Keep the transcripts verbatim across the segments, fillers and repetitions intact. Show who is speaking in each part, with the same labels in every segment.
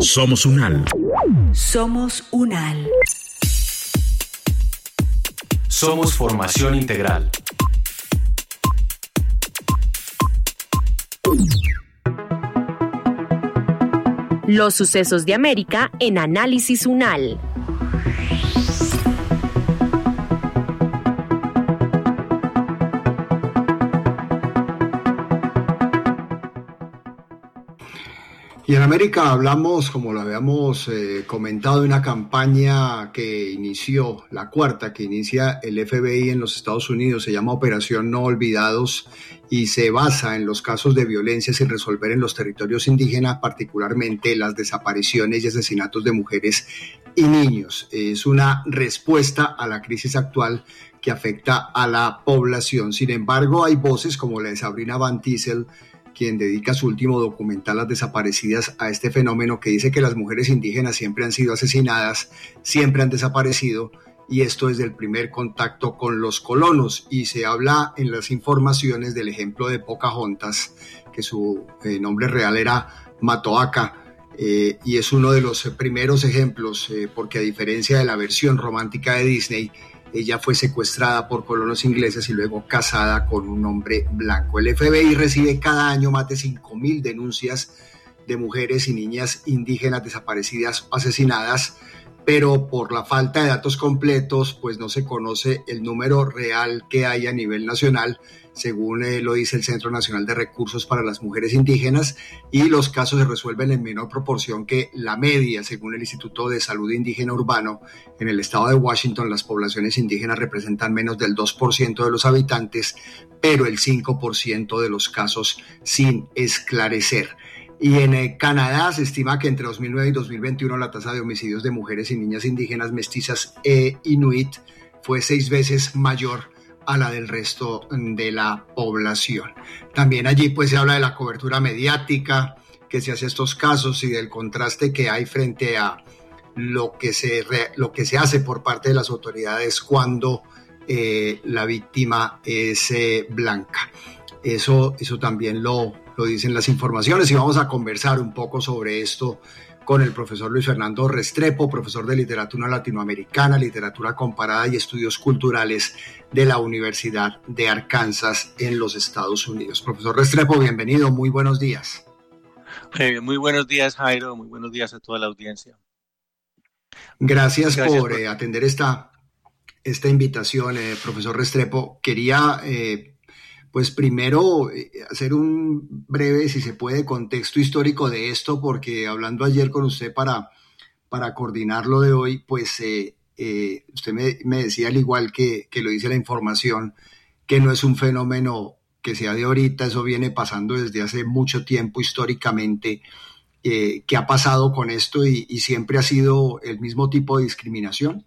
Speaker 1: Somos UNAL.
Speaker 2: Somos UNAL.
Speaker 3: Somos Formación Integral.
Speaker 4: Los sucesos de América en Análisis UNAL.
Speaker 5: Y en América hablamos, como lo habíamos eh, comentado, de una campaña que inició, la cuarta que inicia el F B I en los Estados Unidos, se llama Operación No Olvidados y se basa en los casos de violencia sin resolver en los territorios indígenas, particularmente las desapariciones y asesinatos de mujeres y niños. Es una respuesta a la crisis actual que afecta a la población. Sin embargo, hay voces como la de Sabrina Van Tissel, quien dedica su último documental Las Desaparecidas a este fenómeno, que dice que las mujeres indígenas siempre han sido asesinadas, siempre han desaparecido, y esto desde el primer contacto con los colonos. Y se habla en las informaciones del ejemplo de Pocahontas, que su eh, nombre real era Matoaka, eh, y es uno de los primeros ejemplos, eh, porque a diferencia de la versión romántica de Disney, ella fue secuestrada por colonos ingleses y luego casada con un hombre blanco. El F B I recibe cada año más de cinco mil denuncias de mujeres y niñas indígenas desaparecidas o asesinadas, pero por la falta de datos completos, pues no se conoce el número real que hay a nivel nacional, según eh, lo dice el Centro Nacional de Recursos para las Mujeres Indígenas, y los casos se resuelven en menor proporción que la media, según el Instituto de Salud Indígena Urbano. En el estado de Washington, las poblaciones indígenas representan menos del dos por ciento de los habitantes, pero el cinco por ciento de los casos sin esclarecer. Y en eh, Canadá se estima que entre dos mil nueve y dos mil veintiuno la tasa de homicidios de mujeres y niñas indígenas, mestizas e inuit fue seis veces mayor a la del resto de la población. También allí pues se habla de la cobertura mediática que se hace a estos casos y del contraste que hay frente a lo que se, re, lo que se hace por parte de las autoridades cuando eh, la víctima es eh, blanca. Eso, eso también lo, lo dicen las informaciones, y vamos a conversar un poco sobre esto con el profesor Luis Fernando Restrepo, profesor de Literatura Latinoamericana, Literatura Comparada y Estudios Culturales de la Universidad de Arkansas en los Estados Unidos. Profesor Restrepo, bienvenido, muy buenos días.
Speaker 6: Eh, muy buenos días, Jairo, muy buenos días a toda la audiencia.
Speaker 5: Gracias,
Speaker 6: Gracias
Speaker 5: por, por... Eh, atender esta, esta invitación, eh, profesor Restrepo. Quería... Eh, Pues primero hacer un breve, si se puede, contexto histórico de esto, porque hablando ayer con usted para, para coordinar lo de hoy, pues eh, eh, usted me, me decía, al igual que, que lo dice la información, que no es un fenómeno que sea de ahorita, eso viene pasando desde hace mucho tiempo históricamente. Eh, ¿Qué ha pasado con esto y, y siempre ha sido el mismo tipo de discriminación?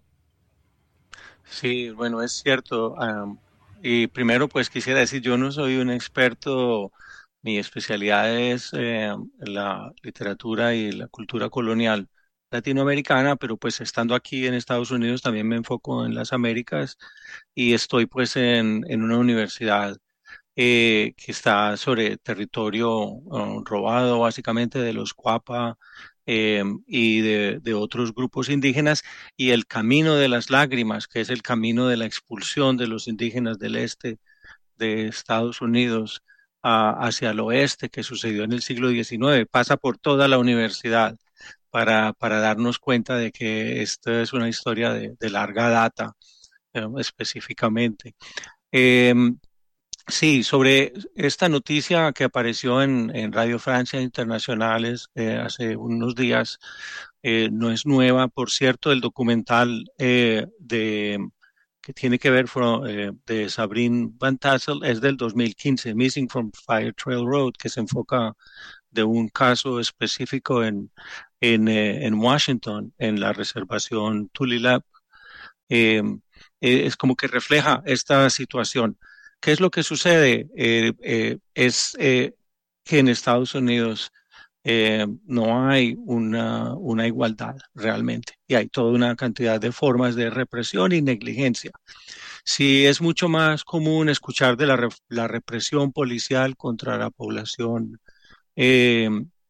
Speaker 6: Sí, bueno, es cierto. Um... Y primero, pues quisiera decir, yo no soy un experto, mi especialidad es eh, la literatura y la cultura colonial latinoamericana, pero pues estando aquí en Estados Unidos también me enfoco en las Américas y estoy pues en, en una universidad eh, que está sobre territorio uh, robado básicamente de los Cuapa eh, y de, de otros grupos indígenas, y el camino de las lágrimas, que es el camino de la expulsión de los indígenas del este de Estados Unidos uh, hacia el oeste, que sucedió en el siglo diecinueve, pasa por toda la universidad para, para darnos cuenta de que esta es una historia de, de larga data eh, específicamente. Eh, Sí, sobre esta noticia que apareció en, en Radio Francia Internacionales eh, hace unos días, eh, no es nueva. Por cierto, el documental eh, de, que tiene que ver from, eh, de Sabrina Van Tassel es del dos mil quince, Missing from Fire Trail Road, que se enfoca de un caso específico en, en, eh, en Washington, en la reservación Tulilap. Eh, eh, es como que refleja esta situación. ¿Qué es lo que sucede? Eh, eh, es eh, que en Estados Unidos eh, no hay una, una igualdad realmente, y hay toda una cantidad de formas de represión y negligencia. Sí, es mucho más común escuchar de la, re, la represión policial contra la población eh,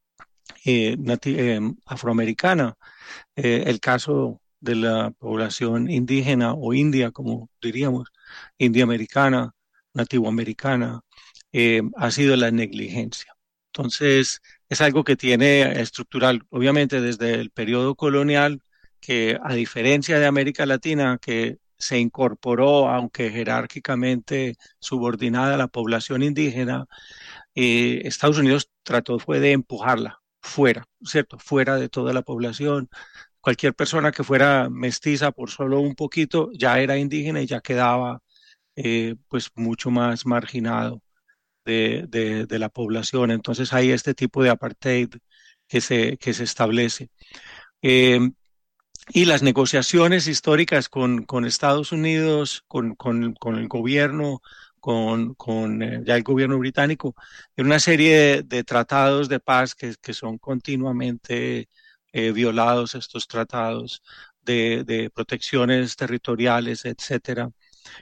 Speaker 6: eh, nati- eh, afroamericana. Eh, el caso de la población indígena o india, como diríamos, india americana, nativoamericana, eh, ha sido la negligencia. Entonces, es algo que tiene estructural, obviamente desde el periodo colonial, que a diferencia de América Latina, que se incorporó, aunque jerárquicamente subordinada a la población indígena, eh, Estados Unidos trató fue de empujarla fuera, ¿cierto? Fuera de toda la población. Cualquier persona que fuera mestiza por solo un poquito ya era indígena y ya quedaba eh, pues mucho más marginado de, de, de la población. Entonces hay este tipo de apartheid que se, que se establece. Eh, y las negociaciones históricas con, con Estados Unidos, con, con, con el gobierno, con, con eh, ya el gobierno británico, en una serie de, de tratados de paz que, que son continuamente eh, violados, estos tratados de, de protecciones territoriales, etcétera.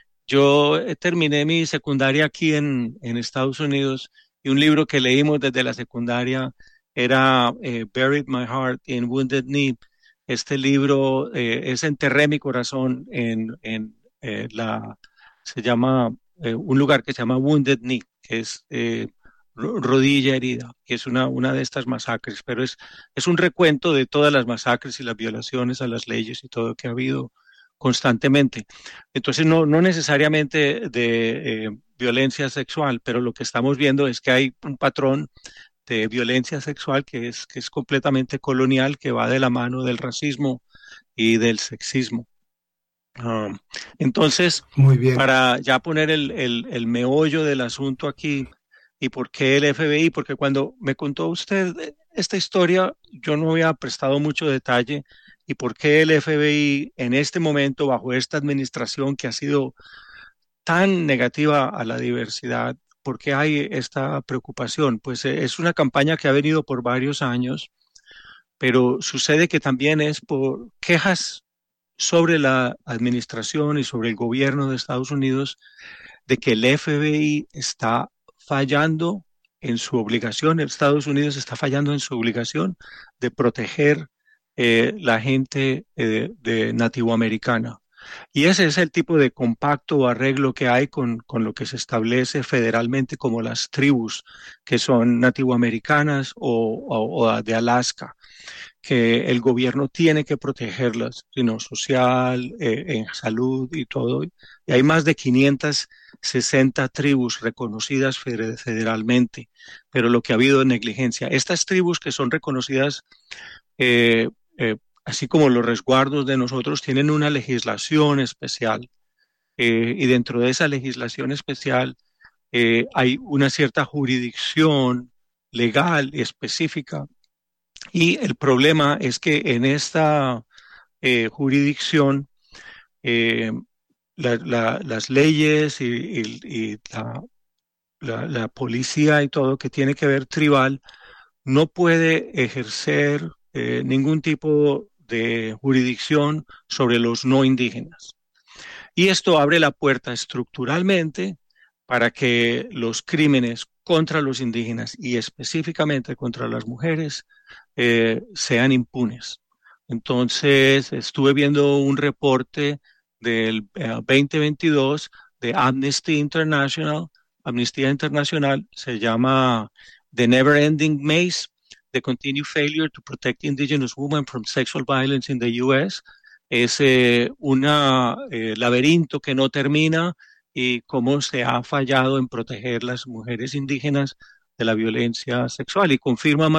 Speaker 6: Yo eh, terminé mi secundaria aquí en, en Estados Unidos y un libro que leímos desde la secundaria era eh, Buried My Heart in Wounded Knee. Este libro eh, es Enterré mi corazón en, en eh, la, se llama, eh, un lugar que se llama Wounded Knee, que es eh, ro- rodilla herida, que es una, una de estas masacres, pero es, es un recuento de todas las masacres y las violaciones a las leyes y todo lo que ha habido constantemente. Entonces, no, no necesariamente de eh, violencia sexual, pero lo que estamos viendo es que hay un patrón de violencia sexual que es, que es completamente colonial, que va de la mano del racismo y del sexismo. Um, entonces,
Speaker 5: Muy bien.
Speaker 6: para ya poner el, el, el meollo del asunto aquí, ¿y por qué el F B I? Porque cuando me contó usted esta historia, yo no había prestado mucho detalle. ¿Y por qué el F B I en este momento, bajo esta administración que ha sido tan negativa a la diversidad, por qué hay esta preocupación? Pues eh, es una campaña que ha venido por varios años, pero sucede que también es por quejas sobre la administración y sobre el gobierno de Estados Unidos de que el F B I está fallando en su obligación, Estados Unidos está fallando en su obligación de proteger eh, la gente eh, de nativoamericana. Y ese es el tipo de compacto o arreglo que hay con, con lo que se establece federalmente como las tribus, que son nativoamericanas o, o, o de Alaska, que el gobierno tiene que protegerlas, sino social, eh, en salud y todo. Y hay más de quinientas sesenta tribus reconocidas federalmente, pero lo que ha habido es negligencia. Estas tribus que son reconocidas, eh, eh, así como los resguardos de nosotros, tienen una legislación especial eh, y dentro de esa legislación especial eh, hay una cierta jurisdicción legal y específica. Y el problema es que en esta eh, jurisdicción eh, la, la, las leyes y, y, y la, la, la, policía y todo que tiene que ver tribal no puede ejercer eh, ningún tipo de jurisdicción sobre los no indígenas. Y esto abre la puerta estructuralmente para que los crímenes contra los indígenas y específicamente contra las mujeres eh, sean impunes. Entonces, estuve viendo un reporte del eh, veinte veintidós de Amnesty International. Amnistía Internacional se llama The Never Ending Maze, The Continued Failure to Protect Indigenous Women from Sexual Violence in the U S. Es eh, un eh, laberinto que no termina y cómo se ha fallado en proteger las mujeres indígenas de la violencia sexual y confirma más